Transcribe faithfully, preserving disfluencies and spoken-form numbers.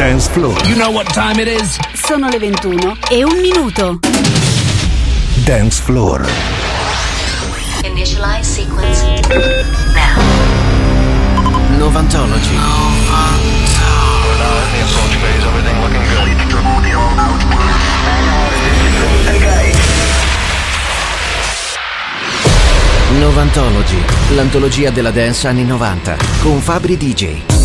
Dance Floor. You know what time it is? Sono le ventuno e un minuto. Dance Floor. Initialize sequence now. Novantology. Novantology, l'antologia della dance anni novanta con Fabri D J.